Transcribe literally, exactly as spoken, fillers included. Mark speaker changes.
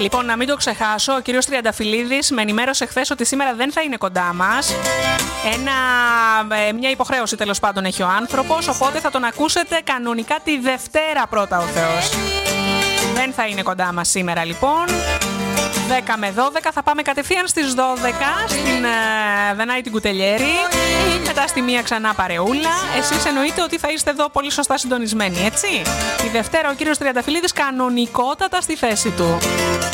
Speaker 1: Λοιπόν, να μην το ξεχάσω, ο κύριος Τριανταφυλλίδης με ενημέρωσε χθες ότι σήμερα δεν θα είναι κοντά μας. Ένα, μια υποχρέωση τέλος πάντων έχει ο άνθρωπος, οπότε θα τον ακούσετε κανονικά τη Δευτέρα πρώτα ο Θεός. Δεν θα είναι κοντά μας σήμερα λοιπόν. δέκα με δώδεκα θα πάμε κατευθείαν στις δώδεκα στην uh, The Night Κουτελιέρη. Μετά στη μία ξανά παρεούλα. Εσείς εννοείτε ότι θα είστε εδώ πολύ σωστά συντονισμένοι, έτσι. Τη Δευτέρα ο κύριος Τριανταφυλλίδης κανονικότατα στη θέση του.